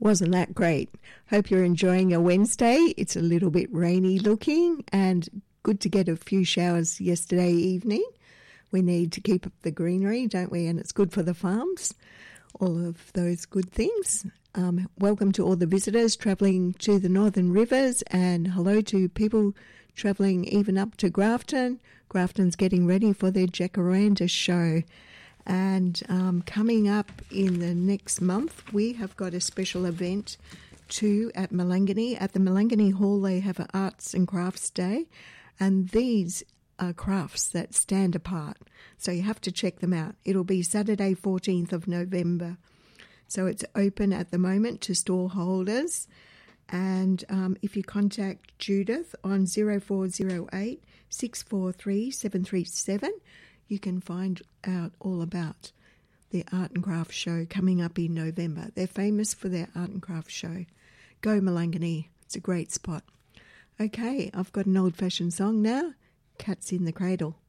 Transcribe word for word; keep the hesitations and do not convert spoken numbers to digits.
Wasn't that great? Hope you're enjoying a Wednesday. It's a little bit rainy looking and good to get a few showers yesterday evening. We need to keep up the greenery, don't we? And it's good for the farms, all of those good things. Um, welcome to all the visitors travelling to the Northern Rivers, and hello to people travelling even up to Grafton. Grafton's getting ready for their Jacaranda show. And um, coming up in the next month, we have got a special event too at Malangani. At the Malangani Hall, they have an Arts and Crafts Day, and these are crafts that stand apart. So you have to check them out. It'll be Saturday, fourteenth of November. So it's open at the moment to stall holders. And um, if you contact Judith on zero four zero eight, six four three, seven three seven, you can find out all about the Art and Craft Show coming up in November. They're famous for their Art and Craft Show. Go Malangani. It's a great spot. Okay, I've got an old-fashioned song now, Cats in the Cradle.